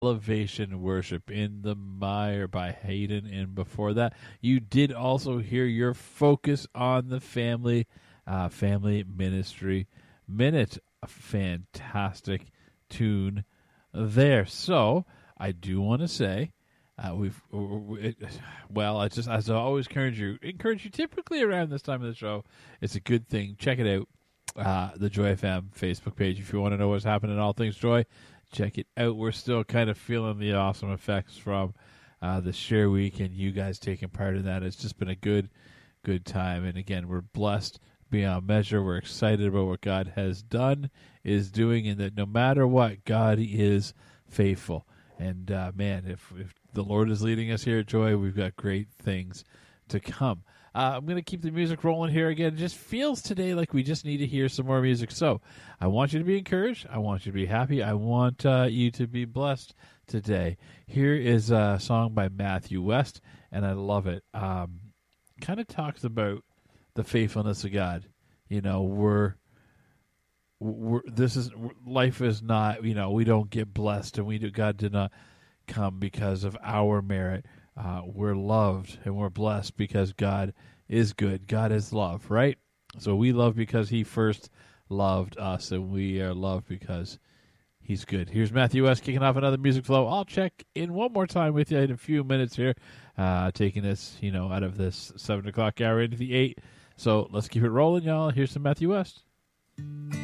Elevation Worship in the Mire by Hayden. And before that, you did also hear your Focus on the Family, Family Ministry Minute. A fantastic tune there. So I do want to say, as I always encourage you typically around this time of the show. It's a good thing. Check it out. The Joy FM Facebook page. If you want to know what's happening in all things Joy, check it out. We're still kind of feeling the awesome effects from the Share Week and you guys taking part in that. It's just been a good time. And again, we're blessed beyond measure. We're excited about what God has done, is doing, and that no matter what, God is faithful. And man, if the Lord is leading us here at Joy, we've got great things to come. I'm going to keep the music rolling here again. It just feels today like we just need to hear some more music. So I want you to be encouraged. I want you to be happy. I want you to be blessed today. Here is a song by Matthew West, and I love it. Kind of talks about the faithfulness of God. You know, life is not, you know, we don't get blessed, and God did not come because of our merit. We're loved and we're blessed because God is good. God is love, right? So we love because he first loved us, and we are loved because he's good. Here's Matthew West kicking off another music flow. I'll check in one more time with you in a few minutes here, taking this, out of this 7 o'clock hour into the 8. So let's keep it rolling, y'all. Here's some Matthew West.